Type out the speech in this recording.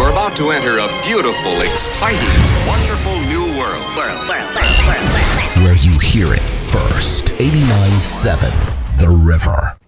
You're about to enter a beautiful, exciting, wonderful new world. Where you hear it first. 89.7 The River.